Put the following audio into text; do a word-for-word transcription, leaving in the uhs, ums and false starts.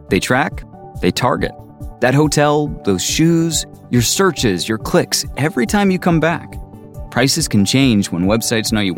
They track, they target. That hotel, those shoes, your searches, your clicks, every time you come back. Prices can change when websites know you